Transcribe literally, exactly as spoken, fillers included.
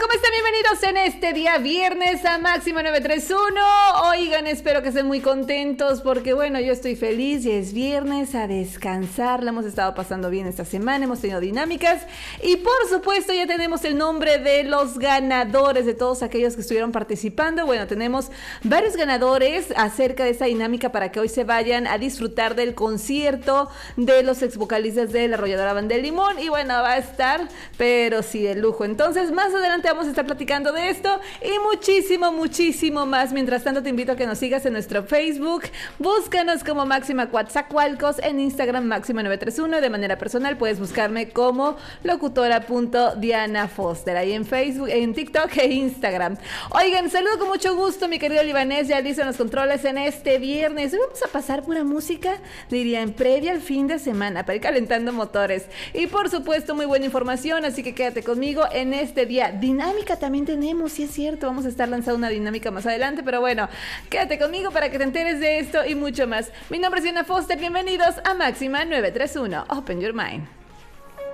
¿Cómo están? Bienvenidos en este día viernes a Máxima nueve tres uno. Oigan, espero que estén muy contentos porque bueno, yo estoy feliz, ya es viernes, a descansar, la hemos estado pasando bien esta semana, hemos tenido dinámicas y por supuesto ya tenemos el nombre de los ganadores, de todos aquellos que estuvieron participando. Bueno, tenemos varios ganadores acerca de esta dinámica para que hoy se vayan a disfrutar del concierto de los ex vocalistas de La Arrolladora Banda del Limón y bueno, va a estar, pero sí, de lujo. Entonces, más adelante vamos a estar platicando de esto y muchísimo, muchísimo más. Mientras tanto, te invito a que nos sigas en nuestro Facebook. Búscanos como Máxima Coatzacoalcos, en Instagram Máxima nueve tres uno. De manera personal puedes buscarme como locutora.diana.foster ahí en Facebook, en TikTok e Instagram. Oigan, saludo con mucho gusto mi querido libanés, ya listo en los controles en este viernes. Hoy vamos a pasar pura música, diría, en previa al fin de semana para ir calentando motores. Y por supuesto, muy buena información, así que quédate conmigo en este día. Dinámica también tenemos, sí es cierto, vamos a estar lanzando una dinámica más adelante, pero bueno, quédate conmigo para que te enteres de esto y mucho más. Mi nombre es Diana Foster, bienvenidos a Máxima nueve tres uno. Open your mind.